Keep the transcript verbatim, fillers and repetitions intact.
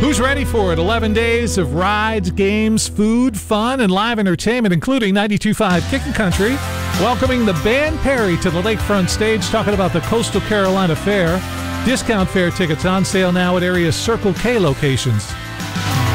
Who's ready for it? eleven days of rides, games, food, fun, and live entertainment, including ninety-two point five Kickin' Country. Welcoming the band Perry to the lakefront stage, talking about the Coastal Carolina Fair. Discount fare tickets on sale now at area Circle K locations.